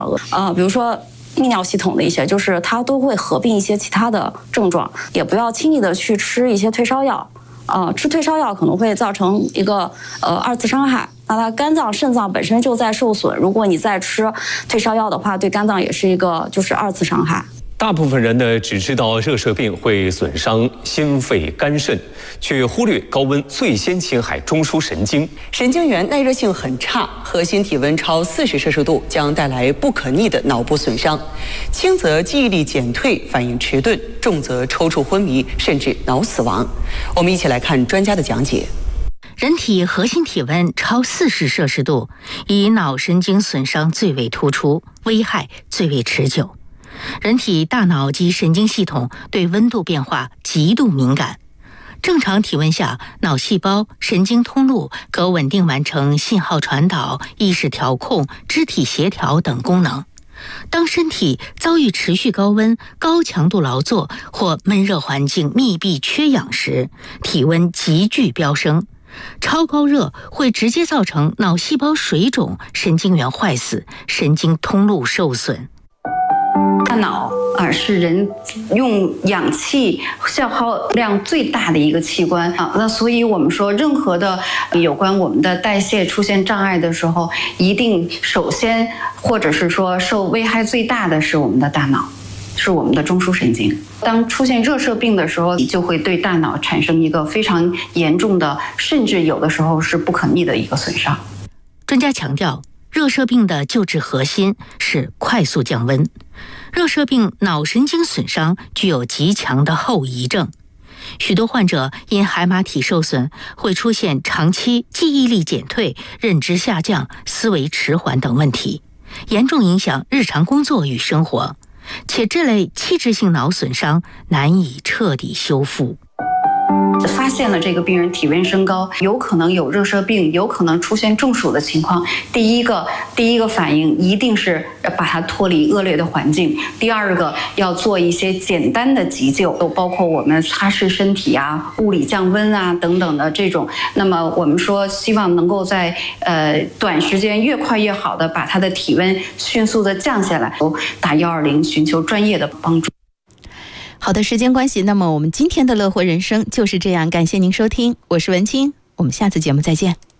比如说泌尿系统的一些，就是它都会合并一些其他的症状，也不要轻易的去吃一些退烧药。吃退烧药可能会造成一个二次伤害。那它肝脏、肾脏本身就在受损，如果你再吃退烧药的话，对肝脏也是一个就是二次伤害。 大部分人呢只知道热射病会损伤心肺肝肾，却忽略高温最先侵害中枢神经。 神经元耐热性很差，核心体温超40摄氏度将带来不可逆的脑部损伤，轻则记忆力减退、反应迟钝，重则抽搐昏迷，甚至脑死亡。我们一起来看专家的讲解。 人体核心体温超40摄氏度，以脑神经损伤最为突出，危害最为持久。人体大脑及神经系统对温度变化极度敏感。正常体温下，脑细胞、神经通路可稳定完成信号传导、意识调控、肢体协调等功能。当身体遭遇持续高温、高强度劳作或闷热环境密闭缺氧时，体温急剧飙升。超高热会直接造成脑细胞水肿、神经元坏死、神经通路受损。 大脑是人用氧气消耗量最大的一个器官那所以我们说，任何的有关我们的代谢出现障碍的时候，一定首先或者是说受危害最大的是我们的大脑，是我们的中枢神经。当出现热射病的时候，就会对大脑产生一个非常严重的，甚至有的时候是不可逆的一个损伤。 专家强调，热射病的救治核心是快速降温。热射病脑神经损伤具有极强的后遗症，许多患者因海马体受损会出现长期记忆力减退、认知下降、思维迟缓等问题，严重影响日常工作与生活，且这类器质性脑损伤难以彻底修复。 发现了这个病人体温升高，有可能有热射病，有可能出现中暑的情况，第一个反应一定是把它脱离恶劣的环境，第二个要做一些简单的急救，包括我们擦拭身体啊、物理降温啊等等的这种。那么我们说，希望能够在短时间越快越好的把他的体温迅速的降下来，打120寻求专业的帮助。 好的，时间关系，那么我们今天的乐活人生就是这样，感谢您收听，我是文清，我们下次节目再见。